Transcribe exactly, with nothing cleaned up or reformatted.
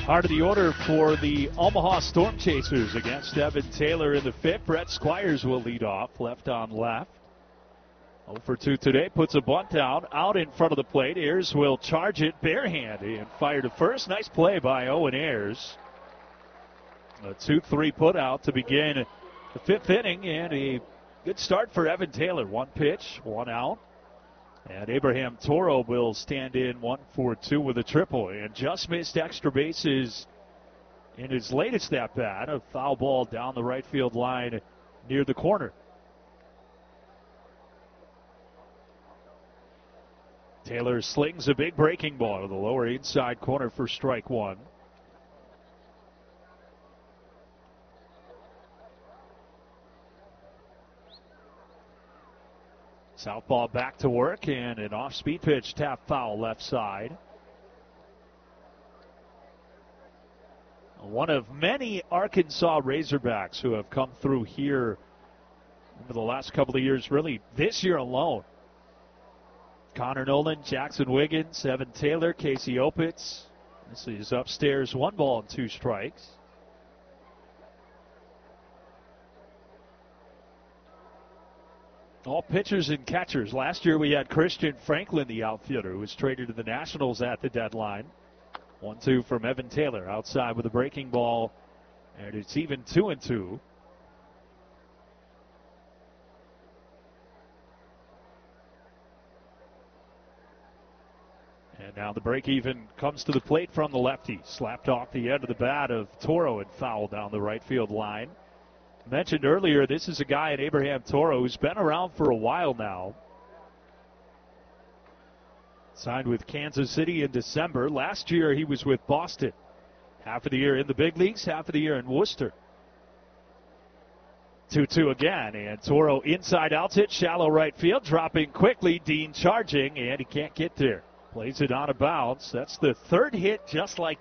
Heart of the order for the Omaha Storm Chasers against Evan Taylor in the fifth. Brett Squires will lead off, left on left. oh for two today, puts a bunt down, out in front of the plate. Ayers will charge it barehanded and fire to first. Nice play by Owen Ayers. A two three put out to begin the fifth inning, and a good start for Evan Taylor. One pitch, one out. And Abraham Toro will stand in one for two with a triple, and just missed extra bases in his latest at bat. A foul ball down the right field line near the corner. Taylor slings a big breaking ball to the lower inside corner for strike one. Southpaw back to work, and an off-speed pitch, tap foul left side. One of many Arkansas Razorbacks who have come through here over the last couple of years, really this year alone. Connor Nolan, Jackson Wiggins, Evan Taylor, Casey Opitz. This is upstairs, one ball and two strikes. All pitchers and catchers. Last year we had Christian Franklin, the outfielder, who was traded to the Nationals at the deadline. one two from Evan Taylor outside with a breaking ball, and it's even two and two. And now the break even comes to the plate from the lefty. Slapped off the end of the bat of Toro and fouled down the right field line. Mentioned earlier, this is a guy in Abraham Toro who's been around for a while now. Signed with Kansas City in December. Last year he was with Boston. Half of the year in the big leagues, half of the year in Worcester. two two again, and Toro inside outs it, shallow right field, dropping quickly, Dean charging, and he can't get there. Plays it out of bounds. That's the third hit just like